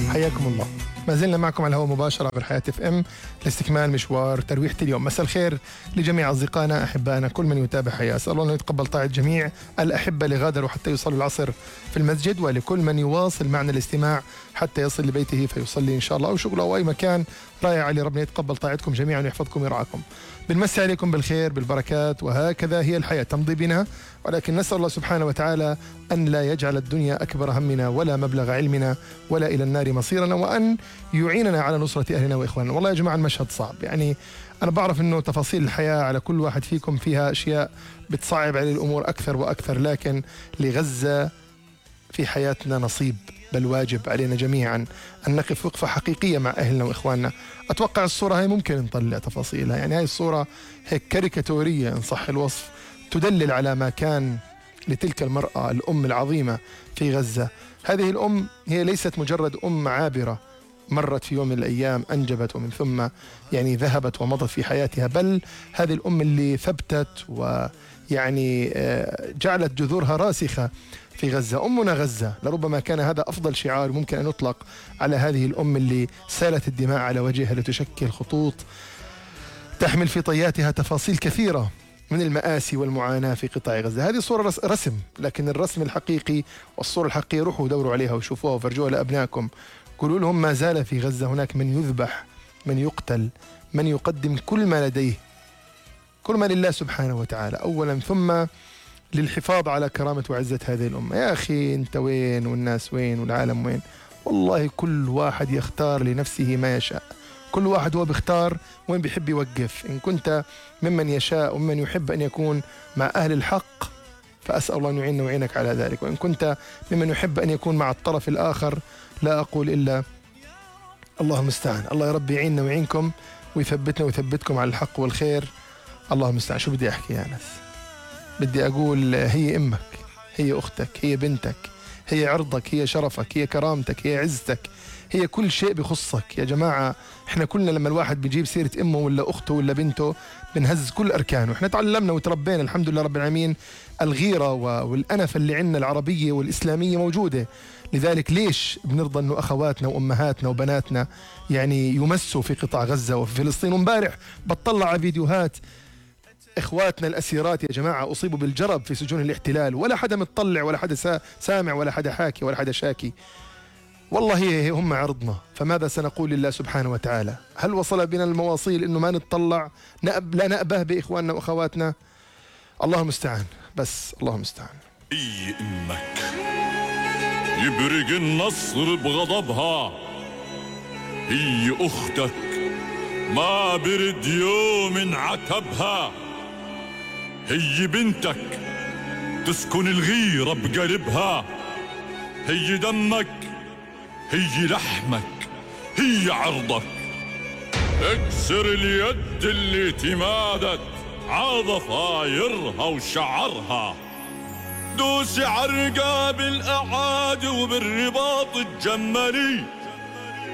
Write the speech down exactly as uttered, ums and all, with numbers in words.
حياكم الله. ما زلنا معكم على الهواء مباشرة عبر حياة اف ام لاستكمال مشوار ترويحة اليوم. مساء الخير لجميع أصدقائنا أحبائنا كل من يتابع حياة. أسأل الله أن يتقبل طاعة جميع الأحبة اللي غادروا حتى يصلوا العصر في المسجد، ولكل من يواصل معنا الاستماع حتى يصل لبيته فيصلي إن شاء الله أو شغله أو أي مكان رائع علي. ربنا يتقبل طاعتكم جميعا ويحفظكم ويرعاكم. بنمسي عليكم بالخير بالبركات، وهكذا هي الحياة تمضي بنا، ولكن نسأل الله سبحانه وتعالى أن لا يجعل الدنيا أكبر همنا ولا مبلغ علمنا ولا إلى النار مصيرنا، وأن يعيننا على نصرة أهلنا وإخواننا. والله يا جماعة المشهد صعب، يعني أنا بعرف أنه تفاصيل الحياة على كل واحد فيكم فيها أشياء بتصعب عليه الأمور أكثر وأكثر، لكن لغزة في حياتنا نصيب، بل واجب علينا جميعا أن نقف وقفة حقيقية مع أهلنا وإخواننا. أتوقع الصورة هاي ممكن نطلع تفاصيلها، يعني هاي الصورة هيك كاريكاتورية إن صح الوصف، تدلل على ما كان لتلك المرأة الأم العظيمة في غزة. هذه الأم هي ليست مجرد أم عابرة مرت في يوم من الأيام أنجبت ومن ثم يعني ذهبت ومضت في حياتها، بل هذه الأم اللي ثبتت ويعني جعلت جذورها راسخة في غزة. أمنا غزة، لربما كان هذا أفضل شعار ممكن أن يطلق على هذه الأم اللي سالت الدماء على وجهها لتشكل خطوط تحمل في طياتها تفاصيل كثيرة من المآسي والمعاناة في قطاع غزة. هذه صورة رسم، لكن الرسم الحقيقي والصورة الحقيقية روحوا دوروا عليها وشوفوها وفرجوها لأبنائكم. قولوا لهم ما زال في غزة هناك من يذبح، من يقتل، من يقدم كل ما لديه، كل ما لله سبحانه وتعالى أولا، ثم للحفاظ على كرامة وعزة هذه الأمة. يا أخي أنت وين والناس وين والعالم وين؟ والله كل واحد يختار لنفسه ما يشاء، كل واحد هو بيختار وين بيحب يوقف. إن كنت ممن يشاء وممن يحب أن يكون مع أهل الحق فأسأل الله أن يعيننا ويعينك على ذلك، وإن كنت ممن يحب أن يكون مع الطرف الآخر لا أقول إلا الله المستعان. الله يا رب يعيننا ويعينكم ويثبتنا ويثبتكم على الحق والخير. الله المستعان. شو بدي أحكي يا ناس؟ بدي أقول هي أمك، هي أختك، هي بنتك، هي عرضك، هي شرفك، هي كرامتك، هي عزتك، هي كل شيء بخصك يا جماعة. احنا كلنا لما الواحد بيجيب سيرة امه ولا اخته ولا بنته بنهز كل اركانه. احنا تعلمنا وتربينا الحمد لله رب العالمين الغيرة والأنفة اللي عندنا العربية والإسلامية موجودة، لذلك ليش بنرضى انه اخواتنا وامهاتنا وبناتنا يعني يمسوا في قطاع غزة وفي فلسطين؟ ومبارح بطلع على فيديوهات اخواتنا الاسيرات يا جماعة اصيبوا بالجرب في سجون الاحتلال، ولا حدا متطلع ولا حدا سامع ولا حدا حاكي ولا حدا شاكي. والله هم عرضنا، فماذا سنقول لله سبحانه وتعالى؟ هل وصل بنا المواصيل انه ما نتطلع نأب لا نأبه باخواننا واخواتنا؟ الله المستعان، بس الله المستعان. اي امك يبرق النصر بغضبها، هي اختك ما برد يوم عتبها، هي بنتك تسكن الغيرة بقلبها، هي دمك، هي لحمك، هي عرضك. اكسر اليد اللي تمادت عضفايرها وشعرها، دوسي عرقها بالاعادي وبالرباط الجملي،